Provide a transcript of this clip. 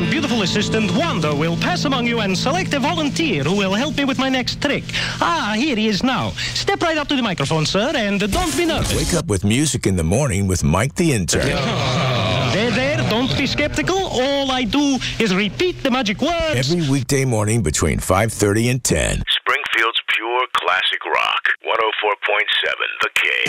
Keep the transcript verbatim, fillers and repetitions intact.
and beautiful assistant Wanda will pass among you and select a volunteer who will help me with my next trick. Ah, here he is now. Step right up to the microphone, sir, and don't be nervous. Wake up with music in the morning with Mike the Intern. There, there, don't be skeptical. All I do is repeat the magic words. Every weekday morning between five thirty and ten. Springfield's pure classic rock. one oh four point seven The King.